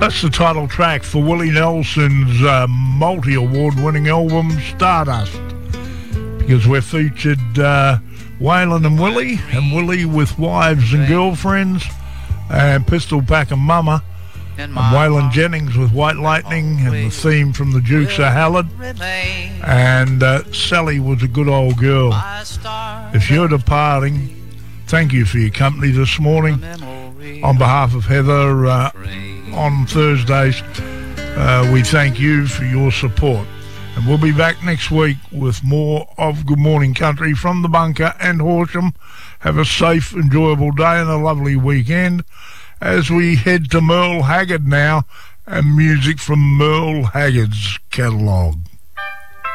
That's the title track for Willie Nelson's multi-award winning album Stardust, because we're featured Waylon and Willie with Wives and Girlfriends, and Pistol Pack and Mama, and Waylon Jennings with White Lightning, and the theme from the Dukes of Hazzard, and Sally Was a Good Old Girl. If you're departing, thank you for your company this morning. On behalf of Heather, on Thursdays, we thank you for your support. And we'll be back next week with more of Good Morning Country from the bunker and Horsham. Have a safe, enjoyable day and a lovely weekend as we head to Merle Haggard now and music from Merle Haggard's catalogue.